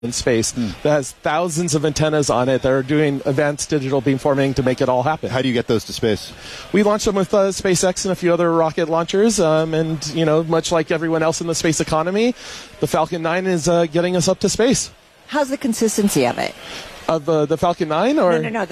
in space that has thousands of antennas on it that are doing advanced digital beamforming to make it all happen. How do you get those to space? We launched them with SpaceX and a few other rocket launchers, and much like everyone else in the space economy, the Falcon 9 is getting us up to space. How's the consistency of it? Of the Falcon 9? Or? No.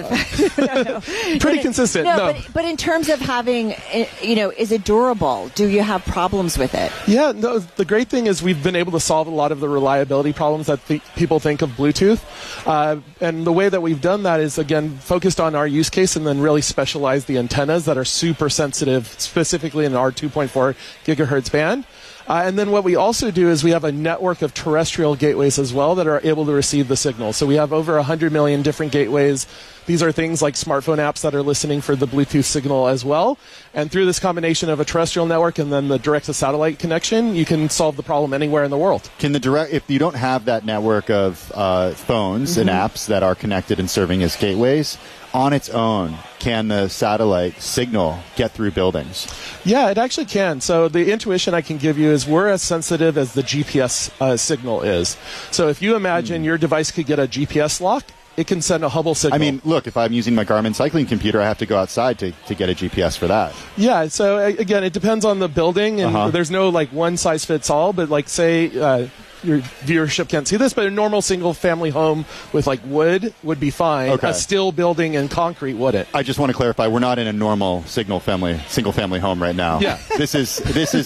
Pretty consistent. No. But in terms of having, is it durable? Do you have problems with it? Yeah, no, the great thing is we've been able to solve a lot of the reliability problems that people think of Bluetooth. And the way that we've done that is, again, focused on our use case and then really specialize the antennas that are super sensitive, specifically in our 2.4 gigahertz band. And then what we also do is we have a network of terrestrial gateways as well that are able to receive the signal. So we have over 100 million different gateways. These are things like smartphone apps that are listening for the Bluetooth signal as well. And through this combination of a terrestrial network and then the direct-to-satellite connection, you can solve the problem anywhere in the world. If you don't have that network of phones and apps that are connected and serving as gateways, on its own, can the satellite signal get through buildings? Yeah, it actually can. So the intuition I can give you is we're as sensitive as the GPS signal is. So if you imagine your device could get a GPS lock, it can send a Hubble signal. I mean, look, if I'm using my Garmin cycling computer, I have to go outside to get a GPS for that. Yeah, so again, it depends on the building, and there's no one size fits all, but say your viewership can't see this, but a normal single-family home with wood would be fine. Okay. A steel building and concrete wouldn't. I just want to clarify: we're not in a normal single-family home right now. Yeah, this is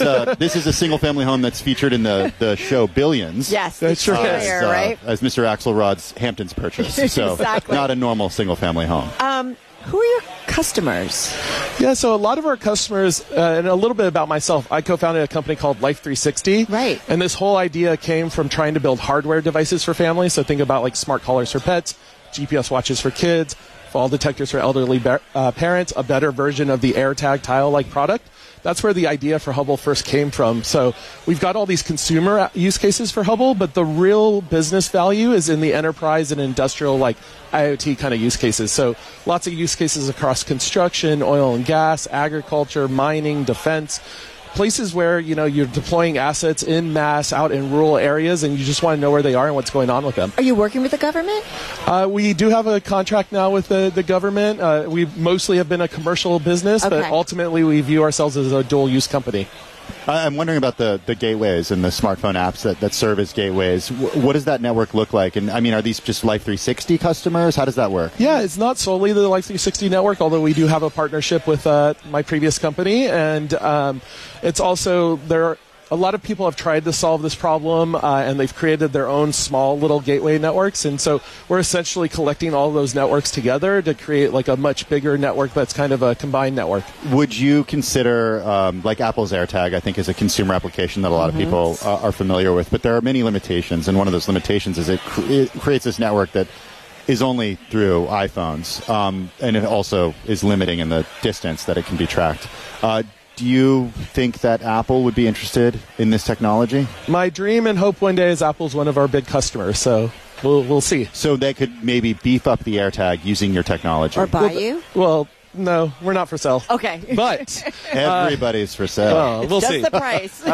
a single-family home that's featured in the show Billions. Yes, that sure is. Right? As Mr. Axelrod's Hamptons purchase. So exactly. Not a normal single-family home. Who are your customers? Yeah, so a lot of our customers, and a little bit about myself, I co-founded a company called Life360. Right. And this whole idea came from trying to build hardware devices for families. So think about smart collars for pets, GPS watches for kids, fall detectors for elderly parents, a better version of the AirTag Tile-like product. That's where the idea for Hubble first came from. So we've got all these consumer use cases for Hubble, but the real business value is in the enterprise and industrial IoT kind of use cases. So lots of use cases across construction, oil and gas, agriculture, mining, defense, places where you're deploying assets in mass out in rural areas and you just want to know where they are and what's going on with them. Are you working with the government? We do have a contract now with the government. We mostly have been a commercial business, but ultimately we view ourselves as a dual-use company. I'm wondering about the gateways and the smartphone apps that serve as gateways. What does that network look like? And I mean, are these just Life360 customers? How does that work? Yeah, it's not solely the Life360 network, although we do have a partnership with my previous company. And it's also a lot of people have tried to solve this problem, and they've created their own small little gateway networks. And so we're essentially collecting all those networks together to create a much bigger network that's kind of a combined network. Would you consider, Apple's AirTag, I think, is a consumer application that a lot of people are familiar with, but there are many limitations, and one of those limitations is it creates this network that is only through iPhones, and it also is limiting in the distance that it can be tracked. Do you think that Apple would be interested in this technology? My dream and hope one day is Apple's one of our big customers, so we'll see. So they could maybe beef up the AirTag using your technology. Or buy you? Well, no, we're not for sale. Okay. But everybody's for sale. We'll just see. The price.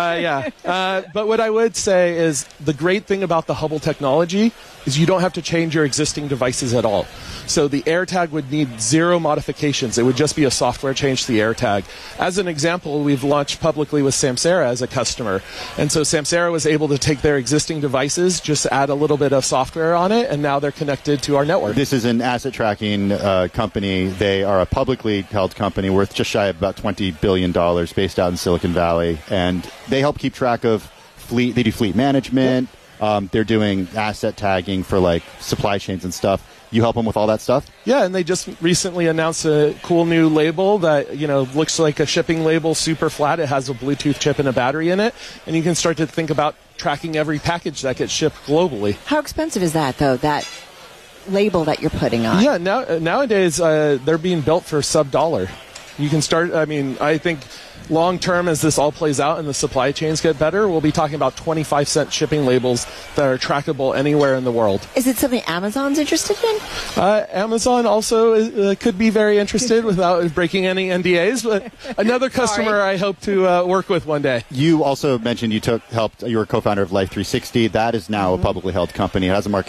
But what I would say is the great thing about the Hubble technology is you don't have to change your existing devices at all. So the AirTag would need zero modifications. It would just be a software change to the AirTag. As an example, we've launched publicly with Samsara as a customer. And so Samsara was able to take their existing devices, just add a little bit of software on it, and now they're connected to our network. This is an asset tracking company. They are a publicly held company worth just shy of about $20 billion based out in Silicon Valley. And they help keep track of fleet. They do fleet management. They're doing asset tagging for supply chains and stuff. You help them with all that stuff? Yeah, and they just recently announced a cool new label that, looks like a shipping label, super flat. It has a Bluetooth chip and a battery in it. And you can start to think about tracking every package that gets shipped globally. How expensive is that, though, that label that you're putting on? Yeah, nowadays they're being built for sub-$1. You can start, I think long term, as this all plays out and the supply chains get better, we'll be talking about 25-cent shipping labels that are trackable anywhere in the world. Is it something Amazon's interested in? Amazon also could be very interested without breaking any NDAs, but another customer I hope to work with one day. You also mentioned you were a co-founder of Life 360. That is now a publicly held company. It has a market